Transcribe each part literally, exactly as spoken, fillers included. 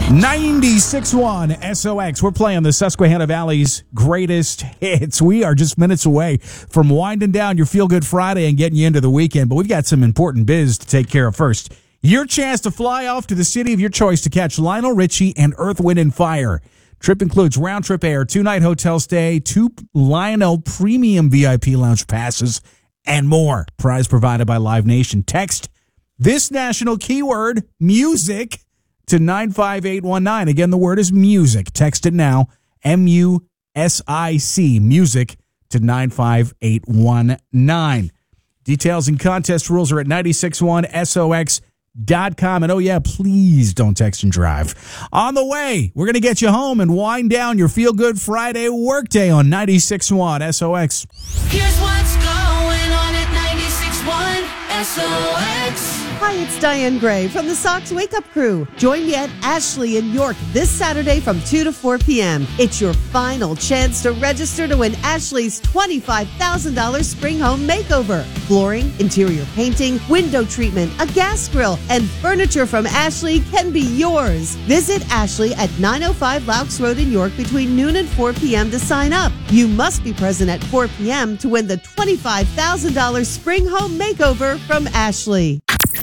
ninety-six point one S O X. We're playing the Susquehanna Valley's greatest hits. We are just minutes away from winding down your Feel Good Friday and getting you into the weekend, but we've got some important biz to take care of first. Your chance to fly off to the city of your choice to catch Lionel Richie and Earth, Wind and Fire. Trip includes round-trip air, two-night hotel stay, two Lionel Premium V I P lounge passes, and more. Prize provided by Live Nation. Text this national keyword, music, to nine five eight one nine. Again, the word is music. Text it now, M U S I C, music, to nine five eight one nine. Details and contest rules are at nine six one S O X dot com. And oh yeah, please don't text and drive. On the way, we're going to get you home and wind down your Feel Good Friday workday on ninety-six point one S O X. Here's what's going on at ninety-six point one S O X. Hi, it's Diane Gray from the Sox Wake Up Crew. Join me at Ashley in York this Saturday from two to four p.m. It's your final chance to register to win Ashley's twenty-five thousand dollars spring home makeover. Flooring, interior painting, window treatment, a gas grill, and furniture from Ashley can be yours. Visit Ashley at nine oh five Laux Road in York between noon and four p.m. to sign up. You must be present at four p.m. to win the twenty-five thousand dollars spring home makeover from Ashley.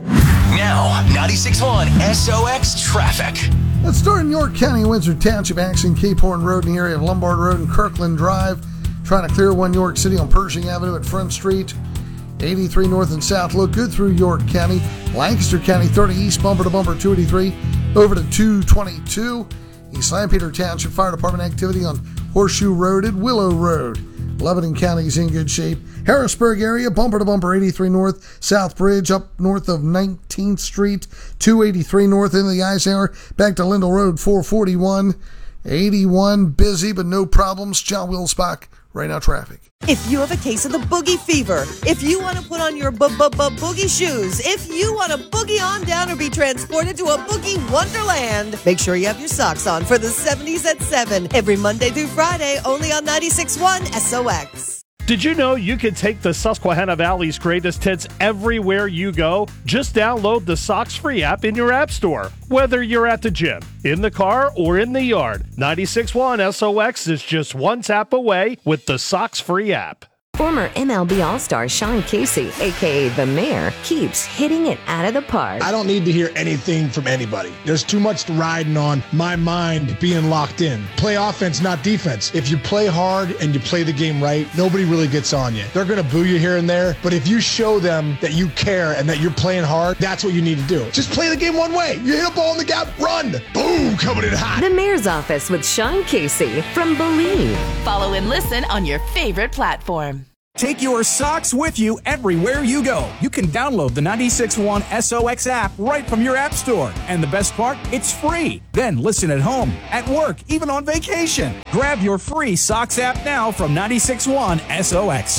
Now, ninety-six point one S O X traffic. Let's start in York County, Windsor Township, accident Cape Horn Road in the area of Lombard Road and Kirkland Drive. Trying to clear one York City on Pershing Avenue at Front Street. eighty-three north and south look good through York County. Lancaster County, thirty east, bumper to bumper, two eighty-three over to two twenty-two. East Lampeter Township Fire Department activity on Horseshoe Road at Willow Road. Lebanon County is in good shape. Harrisburg area, bumper to bumper, eighty-three north, South Bridge, up north of nineteenth Street, two eighty-three north into the Eisenhower, back to Lindell Road, four forty-one, eighty-one, busy but no problems. John Wilsbach, right now traffic. If you have a case of the boogie fever, if you want to put on your bu-bu-bu-boogie shoes, if you want to boogie on down or be transported to a boogie wonderland, make sure you have your socks on for the seventies at seven, every Monday through Friday, only on ninety-six point one S O X. Did you know you can take the Susquehanna Valley's greatest hits everywhere you go? Just download the Sox Free app in your app store. Whether you're at the gym, in the car, or in the yard, ninety-six point one S O X is just one tap away with the Sox Free app. Former M L B All-Star Sean Casey, a k a. The Mayor, keeps hitting it out of the park. I don't need to hear anything from anybody. There's too much riding on my mind being locked in. Play offense, not defense. If you play hard and you play the game right, nobody really gets on you. They're going to boo you here and there, but if you show them that you care and that you're playing hard, that's what you need to do. Just play the game one way. You hit a ball in the gap, run. Boom, coming in hot. The Mayor's Office with Sean Casey from Believe. Follow and listen on your favorite platform. Take your socks with you everywhere you go. You can download the ninety-six point one S O X app right from your app store. And the best part, it's free. Then listen at home, at work, even on vacation. Grab your free socks app now from ninety-six point one S O X.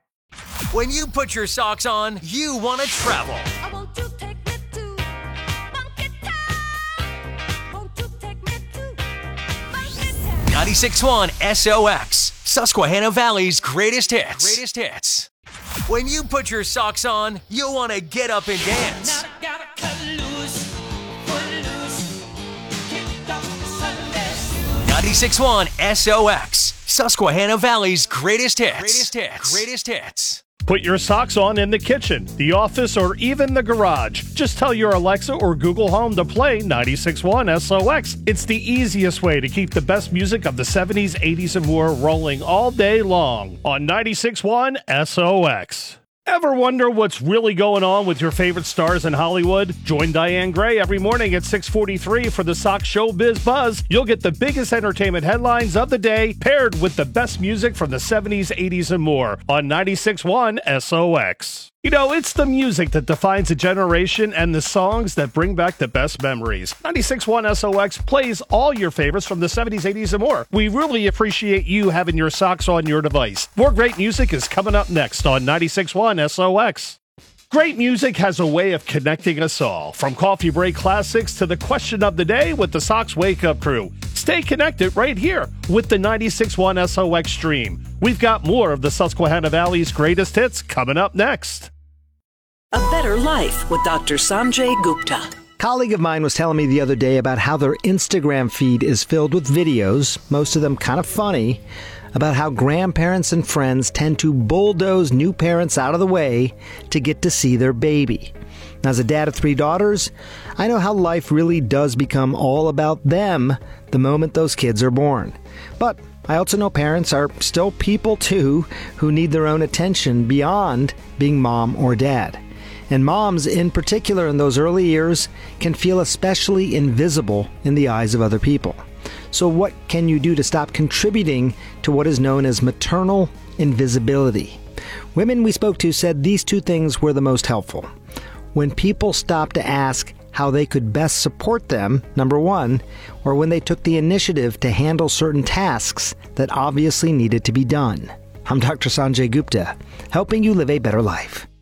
When you put your socks on, you want to travel. I want to take me to Funky Town. Want to take me to Funky Town. ninety-six point one S O X. Susquehanna Valley's greatest hits. Greatest hits. When you put your socks on, you'll want to get up and dance. Now I gotta cut loose, put loose, kick off the Sunday shoes. ninety-six point one S O X. Susquehanna Valley's greatest hits. Greatest hits. Greatest hits. Put your socks on in the kitchen, the office, or even the garage. Just tell your Alexa or Google Home to play ninety-six point one S O X. It's the easiest way to keep the best music of the seventies, eighties, and more rolling all day long on ninety-six point one S O X. Ever wonder what's really going on with your favorite stars in Hollywood? Join Diane Gray every morning at six forty-three for the Sox Showbiz Buzz. You'll get the biggest entertainment headlines of the day paired with the best music from the seventies, eighties, and more on ninety-six point one S O X. You know, it's the music that defines a generation and the songs that bring back the best memories. ninety-six point one S O X plays all your favorites from the seventies, eighties, and more. We really appreciate you having your socks on your device. More great music is coming up next on ninety-six point one S O X. Great music has a way of connecting us all, from coffee break classics to the question of the day with the Sox Wake Up Crew. Stay connected right here with the ninety-six point one S O X stream. We've got more of the Susquehanna Valley's greatest hits coming up next. A Better Life with Doctor Sanjay Gupta. colleague of mine was telling me the other day about how their Instagram feed is filled with videos, most of them kind of funny, about how grandparents and friends tend to bulldoze new parents out of the way to get to see their baby. As a dad of three daughters, I know how life really does become all about them the moment those kids are born. But I also know parents are still people too who need their own attention beyond being mom or dad. And moms, in particular in those early years, can feel especially invisible in the eyes of other people. So what can you do to stop contributing to what is known as maternal invisibility? Women we spoke to said these two things were the most helpful. When people stopped to ask how they could best support them, number one, or when they took the initiative to handle certain tasks that obviously needed to be done. I'm Doctor Sanjay Gupta, helping you live a better life.